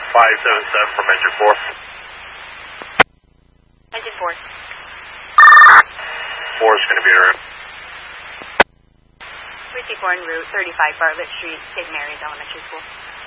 577 from engine 4. Engine 4. 4 is going to be en route. 3C4 en route, 35 Bartlett Street, St. Mary's Elementary School.